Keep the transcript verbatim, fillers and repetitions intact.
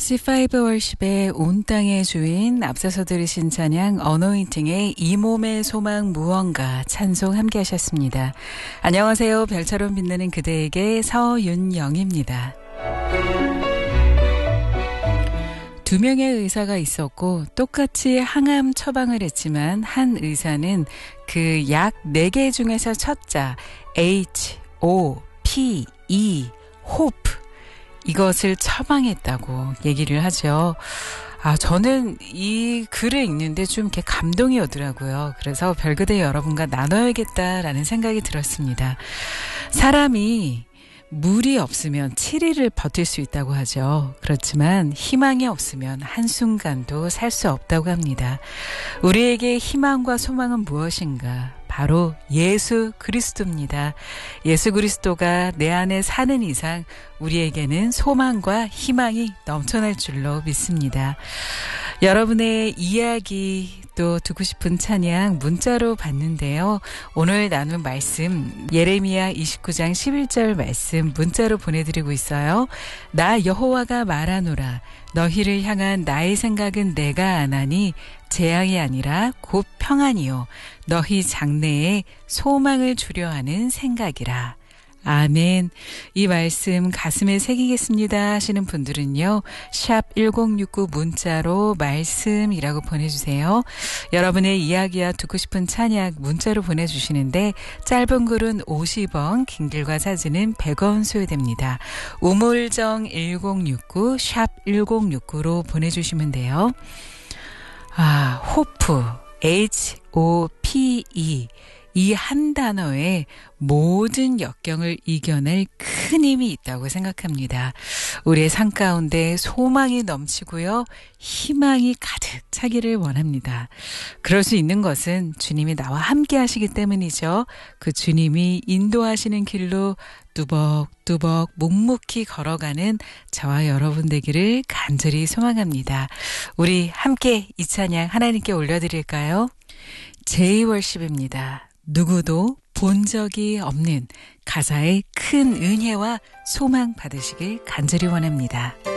씨 파이브 월십의 온 땅의 주인, 앞서서 들으신 찬양 어노인팅의 이 몸의 소망 무언가 찬송 함께 하셨습니다. 안녕하세요. 별처럼 빛나는 그대에게 서윤영입니다. 두 명의 의사가 있었고 똑같이 항암 처방을 했지만 한 의사는 그 약 네 개 중에서 첫자 H, O, P, E, 호프 이것을 처방했다고 얘기를 하죠. 아, 저는 이 글을 읽는데 좀 이렇게 감동이 오더라고요. 그래서 별그대 여러분과 나눠야겠다라는 생각이 들었습니다. 사람이 물이 없으면 칠 일을 버틸 수 있다고 하죠. 그렇지만 희망이 없으면 한순간도 살 수 없다고 합니다. 우리에게 희망과 소망은 무엇인가? 바로 예수 그리스도입니다. 예수 그리스도가 내 안에 사는 이상 우리에게는 소망과 희망이 넘쳐날 줄로 믿습니다. 여러분의 이야기 또 듣고 싶은 찬양 문자로 받는데요. 오늘 나눈 말씀 예레미야 이십구 장 십일 절 말씀 문자로 보내드리고 있어요. 나 여호와가 말하노라. 너희를 향한 나의 생각은 내가 아나니 재앙이 아니라 곧 평안이요 너희 장래에 소망을 주려 하는 생각이라. 아멘. 이 말씀 가슴에 새기겠습니다 하시는 분들은요. 샵 일공육구 문자로 말씀이라고 보내주세요. 여러분의 이야기와 듣고 싶은 찬양 문자로 보내주시는데 짧은 글은 오십 원, 긴 글과 사진은 백 원 소요됩니다. 우물정 일공육구 샵 일공육구로 보내주시면 돼요. 아, 호프, H O P E 이 한 단어에 모든 역경을 이겨낼 큰 힘이 있다고 생각합니다. 우리의 삶 가운데 소망이 넘치고요. 희망이 가득 차기를 원합니다. 그럴 수 있는 것은 주님이 나와 함께 하시기 때문이죠. 그 주님이 인도하시는 길로 뚜벅뚜벅 묵묵히 걸어가는 저와 여러분 되기를 간절히 소망합니다. 우리 함께 이 찬양 하나님께 올려드릴까요? 제이월십입니다. 누구도 본 적이 없는 가사의 큰 은혜와 소망 받으시길 간절히 원합니다.